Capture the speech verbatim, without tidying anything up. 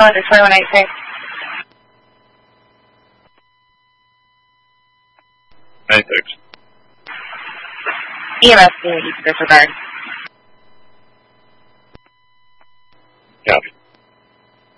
Cylinder twenty-one eighty-six. ninety-six. E M S community disregard.